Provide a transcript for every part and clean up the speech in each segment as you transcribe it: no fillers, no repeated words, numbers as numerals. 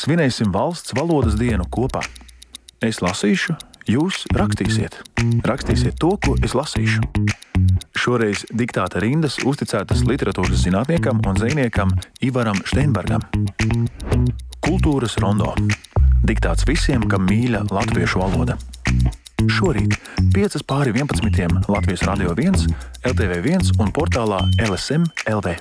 svinēsim valsts valodas dienu kopā. Es lasīšu, jūs rakstīsiet. Rakstīsiet to, ko es lasīšu. Šoreiz diktāta rindas uzticētas literatūras zinātniekam un dzejniekam Ivaram Steinbergam. Kultūras rondo. Diktāts visiem, kam mīļa latviešu valoda. Šorīt 5:11 Latvijas Radio 1, LTV1 un portālā LSM LV.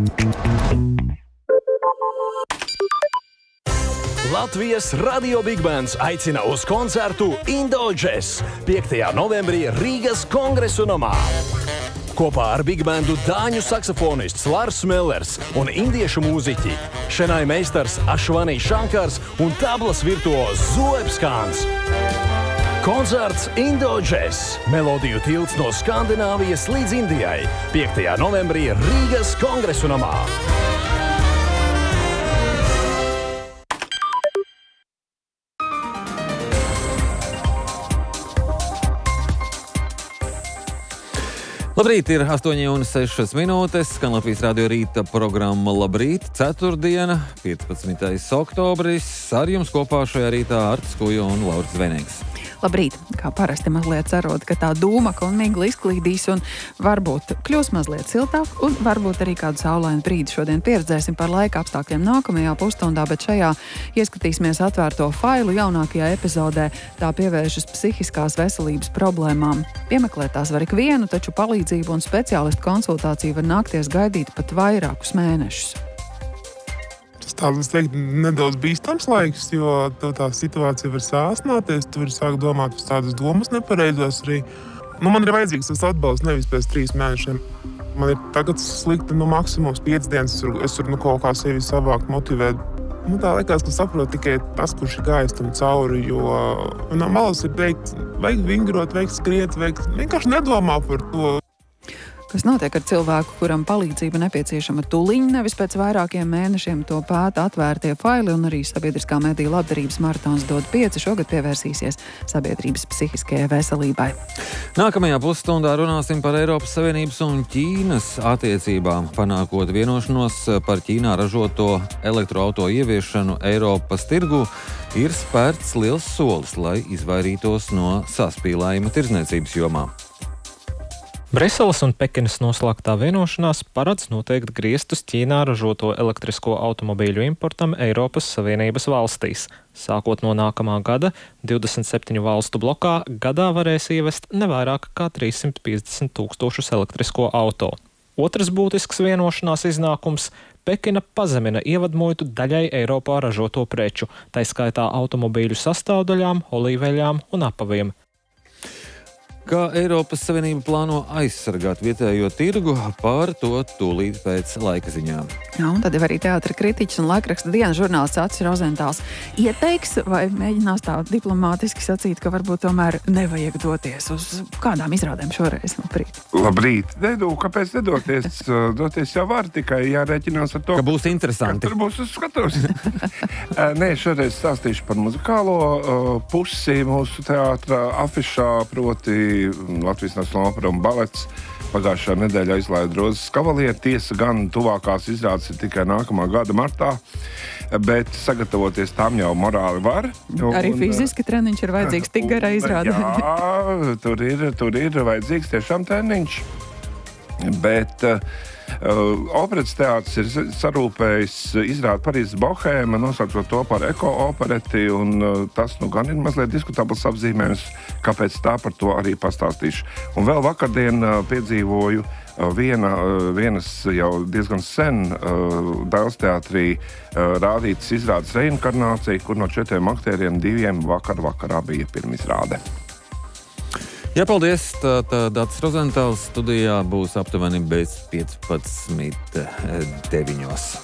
Latvijas Radio Big Bands aicina uz koncertu Indo Jazz 5. novembrī Rīgas Kongresu namā. Kopā ar Big Bandu dāņu saksofonists Lars Mellers un indiešu mūziķi Šenai meistars Ašvanī Šankars un tablas virtuos Zoebs Kāns. Koncerts Indo Jazz. Melodiju tilts no Skandināvijas līdz Indijai 5. novembrī Rīgas Kongresu namā. Labrīt, ir 8:06 minūtes, skan Latvijas Radio rīta programma Labrīt, ceturtdiena, 15. oktobris. Ar jums kopā šajā rītā Artis Kuja un Lauris Zvenīgs. Labrīt, kā parasti mazliet cerot, ka tā dūmaka un migla izklīdīs un varbūt kļūs mazliet siltāk un varbūt arī kādu saulainu brīdi šodien pieredzēsim par laika apstākļiem nākamajā pusstundā, bet šajā ieskatīsimies atvērto failu jaunākajā epizodē, tā pievēršas psihiskās veselības problēmām. Piemeklēt tās var ikvienu, taču palīdzību un speciālistu konsultāciju var nākties gaidīt pat vairākus mēnešus. Tas teiktu, nedaudz bīstams laiks, jo tā situācija var sāsnāties, tu vari sākt domāt uz tādas domas nepareizos arī. Man ir vajadzīgs tas atbalsts nevis pēc 3 mēnešiem. Man ir tagad slikti, maksimums 5 dienas, es varu kaut kā sevi savākt, motivēt. Tā liekas, ka saprot tikai tas, kurš ir gājis tam cauri, jo no malas ir vajag vingrot, vajag skriet, vienkārši nedomā par to. Kas notiek ar cilvēku, kuram palīdzība nepieciešama tuliņ, nevis pēc vairākiem mēnešiem, to pēta atvērtie faili un arī sabiedriskā mediju labdarības maratons Dod 5 šogad pievērsīsies sabiedrības psihiskajai veselībai. Nākamajā pusstundā runāsim par Eiropas Savienības un Ķīnas attiecībām, panākot vienošanos par Ķīnā ražoto elektroauto ieviešanu Eiropas tirgu. Ir spērts liels solis, lai izvairītos no saspīlējuma tirdzniecības jomā. Briseles un Pekinas noslēgtā vienošanās paredz noteikt griestus Ķīnā ražoto elektrisko automobīļu importam Eiropas Savienības valstīs. Sākot no nākamā gada, 27 valstu blokā gadā varēs ievest nevairāk kā 350 000 elektrisko auto. Otrs būtisks vienošanās iznākums – Pekina pazemina ievadmuitu daļai Eiropā ražoto preču, tai skaitā automobīļu sastāvdaļām, olīveļām un apaviem. Kā Eiropas Savienība plāno aizsargāt vietējo tirgu, par to tūlīt pēc laika ziņām. Jā, un tad jau arī teātra kritiķis un laikraksta dienas žurnālists Acis Rozentāls ieteiks vai mēģinās tā diplomātiski sacīt, ka varbūt tomēr nevajag doties uz kādām izrādēm šoreiz. Labrīt! Kāpēc nedoties? Doties jau var, tikai jārēķinās ar to, ka būs interesanti. Ka tur būs uz skatos. Nē, šoreiz stāstīšu par muzikālo pusi mūsu teātra afišā, proti Latvijas Nacionālā opera un balets. Pagājušā nedēļā izlaida Rozes kavalieri. Tiesa gan tuvākās izrādes ir tikai nākamā gada martā, bet sagatavoties tam jau morāli var. Arī fiziski treniņš ir vajadzīgs tik garai izrādē. Jā, tur ir vajadzīgs tiešām treniņš. Bet operetes teātris ir sarūpējis izrādi Parīzes Bohēma, nosaucot to par eko-opereti, un tas gan ir mazliet diskutabls apzīmējums, kāpēc tā par to arī pastāstīšu. Un vēl vakardien piedzīvoju vienas jau diezgan sen Dēls teātrī rādītas izrādes reinkarnācija, kur no 4 aktieriem 2 vakarā bija pirmizrāde. Jā, paldies. Tātad Acis Rozentāls studijā būs aptuveni bez 15:09.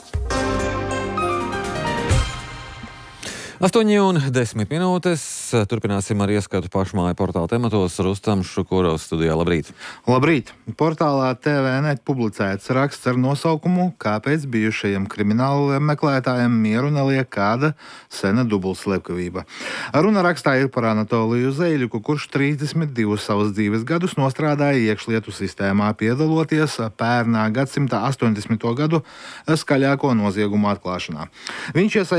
8:10 minūtes. Turpināsim ar ieskatu pašmāju portāla tematos. Rustams Šukurovs studijā. Labrīt! Labrīt! Portālā TVNet publicēts raksts ar nosaukumu Kāpēc bijušajiem krimināla meklētājiem mieru neliek kāda sena dubultslepkavība. Runa rakstā ir par Anatoliju Zeļuku, kurš 32 savas dzīves gadus nostrādāja iekšlietu sistēmā, piedaloties pērnā gadsimta 80. gadu skaļāko noziegumu atklāšanā. Viņš